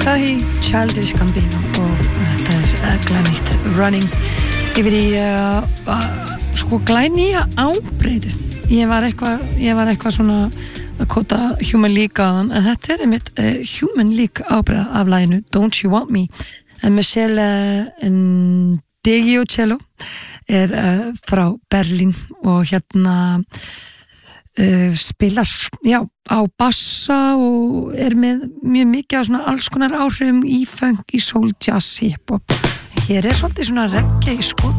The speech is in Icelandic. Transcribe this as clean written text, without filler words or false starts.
Tahi, Childish Gambino og þetta glænýtt Running yfir í sko glænýja ábreyðu. Ég var eitthvað svona að kota Human League aðan, en þetta einmitt Human League ábreyða af laginu Don't You Want Me. En Michelle Ndegeocello frá Berlín og hérna spilar á bassa og með mjög mikið af svona alls konar áhrifum í funk, í soul, jazz, hip-hop. Hér svolítið svona reggae í skot.